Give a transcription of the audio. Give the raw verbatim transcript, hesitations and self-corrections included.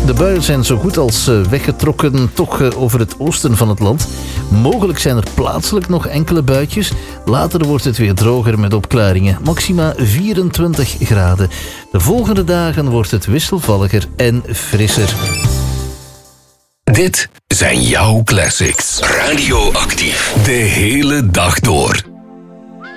De buien zijn zo goed als weggetrokken, toch over het oosten van het land. Mogelijk zijn er plaatselijk nog enkele buitjes. Later wordt het weer droger met opklaringen. Maxima vierentwintig graden. De volgende dagen wordt het wisselvalliger en frisser. Dit zijn jouw classics. Radioactief. De hele dag door.